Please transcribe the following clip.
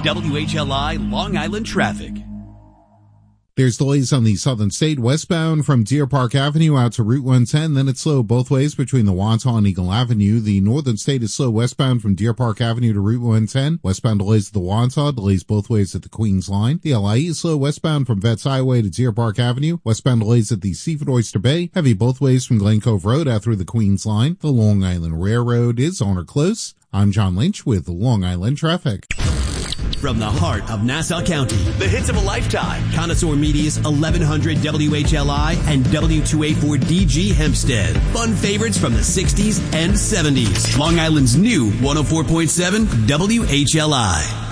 WHLI Long Island traffic. There's delays on the Southern State westbound from Deer Park Avenue out to Route 110. Then it's slow both ways between the Wantagh and Eagle Avenue. The Northern State is slow westbound from Deer Park Avenue to Route 110. Westbound delays at the Wantagh, delays both ways at the Queens Line. The LIE is slow westbound from Vets Highway to Deer Park Avenue. Westbound delays at the Seaford Oyster Bay. Heavy both ways from Glen Cove Road out through the Queens Line. The Long Island Railroad is on or close. I'm John Lynch with Long Island Traffic. From the heart of Nassau County, the hits of a lifetime. Connoisseur Media's 1100 WHLI and W2A4DG Hempstead. Fun favorites from the 60s and 70s. Long Island's new 104.7 WHLI.